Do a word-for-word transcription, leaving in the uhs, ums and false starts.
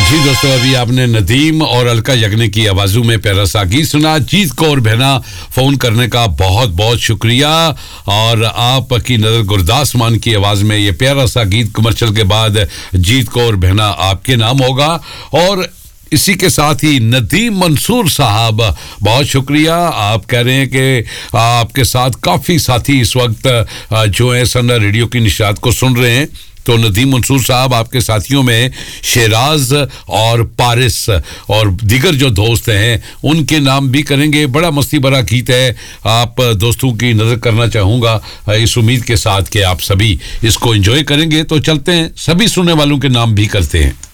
जी दोस्तों, अभी आपने नदीम और अलका याग्निक की आवाजों में प्यारा सा गीत सुना। जीत कौर बहना, फोन करने का बहुत बहुत शुक्रिया। और आपकी नजर गुरदास मान की आवाज में ये प्यारा सा गीत कमर्शियल के बाद जीत कौर बहना आपके नाम होगा। और इसी के साथ ही नदीम मंसूर साहब, बहुत शुक्रिया। आप कह रहे हैं कि आपके साथ काफ़ी साथी इस वक्त जो है सन रेडियो की निशात को सुन रहे हैं। तो नदीम मंसूर साहब, आपके साथियों में शेराज और पारिस और दीगर जो दोस्त हैं उनके नाम भी करेंगे। बड़ा मस्ती भरा गीत है, आप दोस्तों की नज़र करना चाहूँगा इस उम्मीद के साथ कि आप सभी इसको एंजॉय करेंगे। तो चलते हैं, सभी सुनने वालों के नाम भी करते हैं।